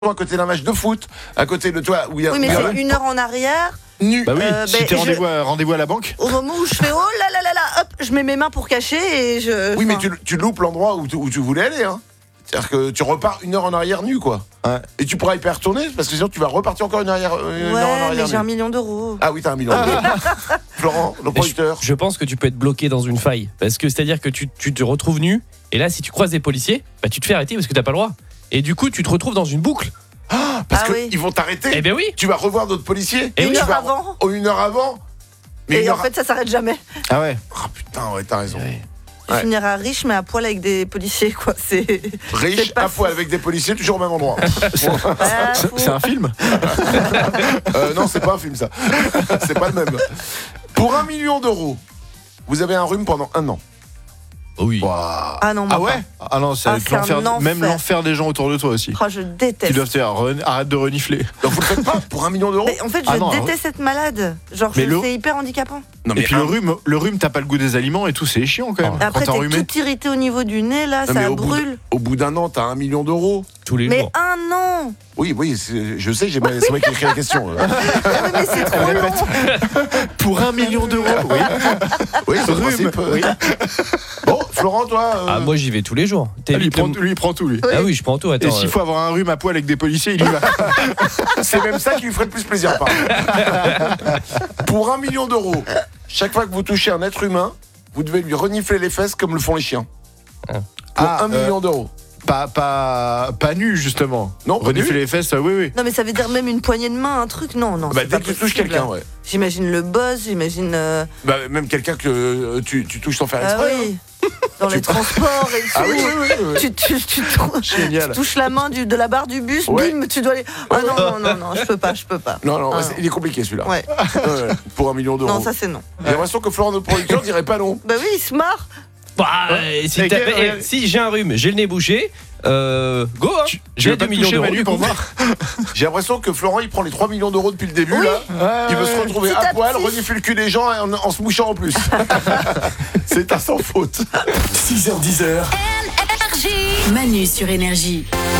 à côté d'un match de foot, à côté de toi où il y a. Oui, mais c'est 1 heure en arrière. Nu. Bah oui, si t'es rendez-vous à la banque. Au moment où je fais oh là là là là, hop, je mets mes mains pour cacher et je. Oui, mais tu loupes l'endroit où tu voulais aller, hein. C'est-à-dire que tu repars 1 heure en arrière nu, quoi. Ouais. Et tu pourras y retourner parce que sinon tu vas repartir encore 1 heure en arrière. Ouais, mais j'ai nu. 1 million d'euros. Ah oui, t'as 1 million d'euros. Florent, le producteur. Je pense que tu peux être bloqué dans une faille. Parce que c'est-à-dire que tu te retrouves nu. Et là, si tu croises des policiers, bah, tu te fais arrêter parce que t'as pas le droit. Et du coup, tu te retrouves dans une boucle. Parce Ah oui. qu'ils vont t'arrêter. Eh ben oui. Tu vas revoir d'autres policiers. Et Une oui, heure avant. Oh, 1 heure avant. Mais Et en fait, ça s'arrête jamais. Ah ouais. Ah putain, ouais, t'as raison. Tu finiras riche, mais à poil avec des policiers, quoi. C'est. Riche, C'est pas à poil fou. avec des policiers, toujours au même endroit. C'est un film. Non, c'est pas un film, ça. C'est pas le même. Pour 1 million d'euros, vous avez un rhume pendant 1 an. Oh oui. Waouh. Ah non, moi Ah ouais. Ah non, ça va être c'est un l'enfer. enfer. Même l'enfer des gens autour de toi aussi. pas. Oh, je déteste. Qui doivent te dire arrête de renifler. Donc vous le faites pas pour 1 million d'euros. Mais en fait, Ah je non, déteste être malade. Genre, Mais c'est hyper handicapant. Non, Et puis le rhume, t'as pas le goût des aliments et tout, c'est chiant quand même. Après, Quand t'es t'es enrhumé. tout irrité au niveau du nez, là, Non, mais ça au brûle. bout d'1 an, t'as 1 million d'euros. Tous les Mais jours. 1 an. Oui, je sais, c'est moi qui ai écrit la question. Ah oui, mais c'est trop long. Pour 1 million d'euros. Oui. Oui, c'est le principe. Oui. Bon, Florent, toi. Ah, moi, j'y vais tous les jours. Lui, il prend tout, lui. Ah oui, je prends tout. Attends. Et s'il faut avoir un rhume à poil avec des policiers, il y va. C'est même ça qui lui ferait le plus plaisir, pardon. Pour 1 million d'euros, chaque fois que vous touchez un être humain, vous devez lui renifler les fesses comme le font les chiens. Pour 1 million d'euros. Pas nu, justement. Non, pas renifler nu. les fesses, oui. Non, mais ça veut dire même une poignée de main, un truc. Non, non. Bah, c'est dès pas que tu touches possible. quelqu'un, ouais. J'imagine le boss, j'imagine. Bah, même quelqu'un que tu touches sans faire Ah exprès. oui. Dans les transports et tout. Ah oui, oui, oui, oui. Génial. Tu touches la main de la barre du bus, Ouais. bim, tu dois aller. Ah non, je peux pas. Non, Ah, il est compliqué celui-là. Ouais. Ouais, pour 1 million d'euros. Non, ça c'est non. J'ai l'impression que Florent, notre producteur, dirait pas non. Bah oui, il se marre. Bah, si, si j'ai un rhume, j'ai le nez bouché, go, hein. J'ai 2 millions d'euros Manu pour voir. J'ai l'impression que Florent, il prend les 3 millions d'euros depuis le début, là. Il veut se retrouver Petit à à poil, petit. renifler le cul des gens en se mouchant en plus. C'est à sans faute. 6h10. Manu sur Énergie.